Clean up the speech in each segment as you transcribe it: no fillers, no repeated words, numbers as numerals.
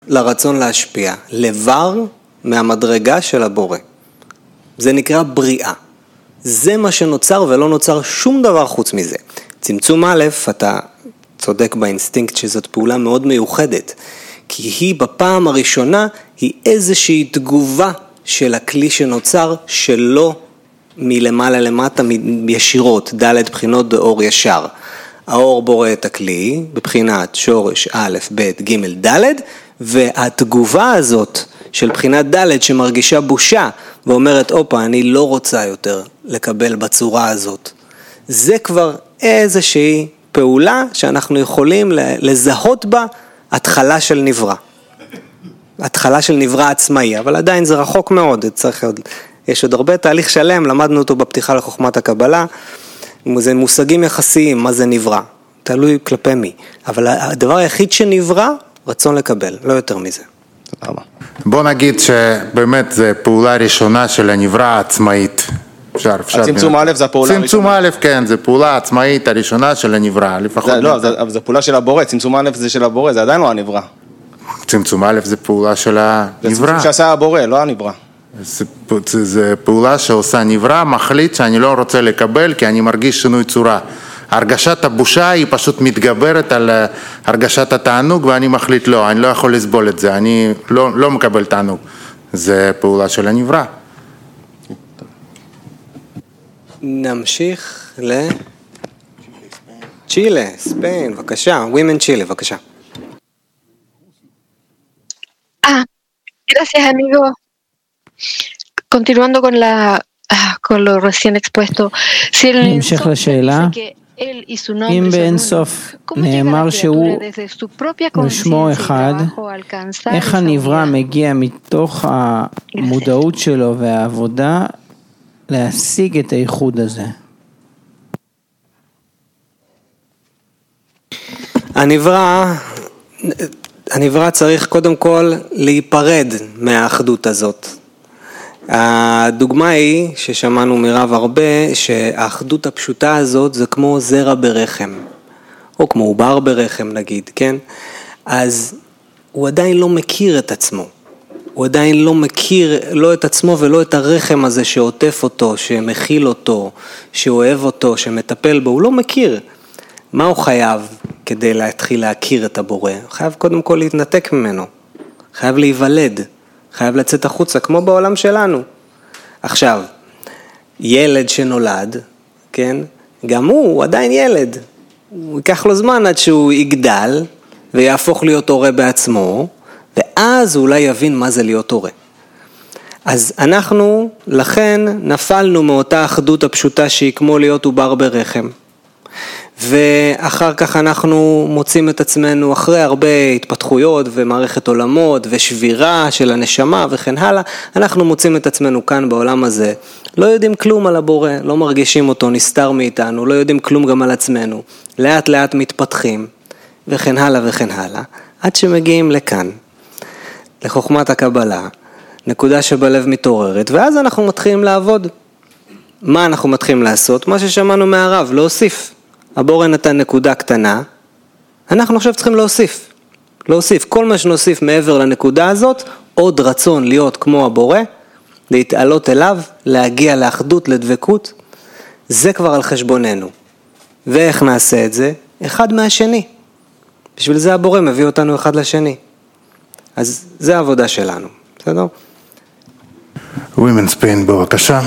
לרצון להשפיע, לבר מהמדרגה של הבורא. זה נקרא בריאה. זה מה שנוצר ולא נוצר שום דבר חוץ מזה. צמצום א', אתה צודק באינסטינקט שזאת פעולה מאוד מיוחדת, כי היא בפעם הראשונה היא איזושהי תגובה של הכלי שנוצר שלא מלמעלה למטה ישירות, ד' בחינות באור ישר. האור בורא את הכלי בבחינת שורש א', ב', ג', ד', והתגובה הזאת של בחינת ד' שמרגישה בושה ואומרת, אופה, אני לא רוצה יותר לקבל בצורה הזאת. זה כבר איזושהי פעולה שאנחנו יכולים לזהות בה התחלה של נברא. התחלה של נברא עצמאי, אבל עדיין זה רחוק מאוד, יש עוד הרבה תהליך שלם, למדנו אותו בפתיחה לחוכמת הקבלה, זה מושגים יחסיים, מה זה נברא, תלוי כלפי מי, אבל הדבר היחיד שנברא, רצון לקבל, לא יותר מזה. תודה רבה. בוא נגיד שבאמת זה פעולה ראשונה של הנברא העצמאית. צמצום א' זה הפעולה הראשונה. צמצום א', כן, זה פעולה עצמאית הראשונה של הנברא, לפחות. לא, אבל זה פעולה של הבורא, צמצום א' זה של הבורא, זה עדיין לא הנברא. צמצום א' זה פעולה של הנברא. זה צמצום שעשה הבורא, לא הנברא. זה פעולה שעושה נברא, מחליט שאני לא רוצה לקבל כי אני מרגיש שינוי צורה. הרגשת הבושה היא פשוט מתגברת על הרגשת התענוג ואני מחליט לא, אני לא יכול לסבול את זה, אני לא מקבל תענוג. זה פעולה של הנברא. נמשיך צ'ילה, ספיין, בבקשה, Women Chile, בבקשה. Gracias amigo. Continuando con lo recién expuesto, si נמשך לשאלה, אם באין סוף נאמר שהוא ושמו אחד, איך הנברא מגיע מתוך המודעות שלו והעבודה להשיג את הייחוד הזה? הנברא צריך קודם כל להיפרד מהאחדות הזאת. הדוגמה היא ששמענו מרב הרבה שהאחדות הפשוטה הזאת זה כמו זרע ברחם או כמו עובר ברחם נגיד, כן? אז הוא עדיין לא מכיר את עצמו, הוא עדיין לא מכיר לא את עצמו ולא את הרחם הזה שעוטף אותו, שמכיל אותו, שאוהב אותו, שמטפל בו, הוא לא מכיר. מה הוא חייב כדי להתחיל להכיר את הבורא? הוא חייב קודם כל להתנתק ממנו, חייב להיוולד, חייב לצאת החוצה, כמו בעולם שלנו. עכשיו, ילד שנולד, כן? גם הוא עדיין ילד. הוא ייקח לו זמן עד שהוא יגדל, ויהפוך להיות הורה בעצמו, ואז הוא אולי יבין מה זה להיות הורה. אז אנחנו, לכן, נפלנו מאותה אחדות הפשוטה שהיא כמו להיות עובר ברחם. ואחר כך אנחנו מוצאים את עצמנו אחרי הרבה התפתחויות ומערכת עולמות ושבירה של הנשמה וכן הלאה, אנחנו מוצאים את עצמנו כאן בעולם הזה, לא יודעים כלום על הבורא, לא מרגישים אותו, נסתר מאיתנו, לא יודעים כלום גם על עצמנו, לאט לאט מתפתחים וכן הלאה וכן הלאה, עד שמגיעים לכאן, לחוכמת הקבלה, נקודה שבלב מתעוררת, ואז אנחנו מתחילים לעבוד. מה אנחנו מתחילים לעשות? מה ששמענו מהרב, להוסיף. הבורא נתן נקודה קטנה, אנחנו עכשיו צריכים להוסיף, כל מה שנוסיף מעבר לנקודה הזאת, עוד רצון להיות כמו הבורא, להתעלות אליו, להגיע לאחדות, לדבקות, זה כבר על חשבוננו. ואיך נעשה את זה? אחד מהשני. בשביל זה הבורא מביא אותנו אחד לשני. אז זה העבודה שלנו, בסדר? Women Spain, בבקשה.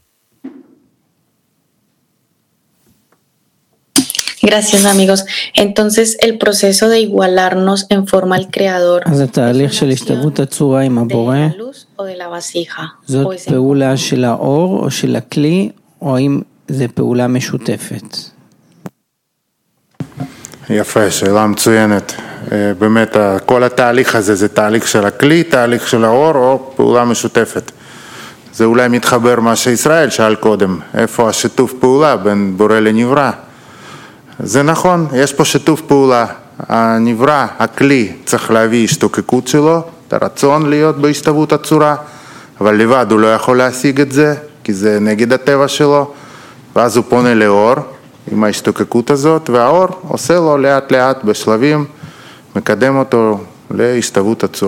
Gracias amigos. Entonces el proceso de igualarnos en forma al creador. אז התהליך של השתוות הצורה עם הבורא, זאת פעולה של האור או של הכלי, או האם זה פעולה משותפת? יפה, שאלה מצוינת. באמת כל התהליך הזה זה תהליך של הכלי, תהליך של האור או פעולה משותפת. זה אולי מתחבר מה שישראל שאל קודם, איפה השיתוף פעולה בין בורא לנברא. זה נכון, יש פה שיתוף פעולה, הנברא, הכלי, צריך להביא השתוקקות שלו, את הרצון להיות בהשתוות הצורה, אבל לבד הוא לא יכול להשיג את זה, כי זה נגד הטבע שלו, ואז הוא פונה לאור עם ההשתוקקות הזאת, והאור עושה לו לאט לאט בשלבים, מקדם אותו להשתוות הצורה.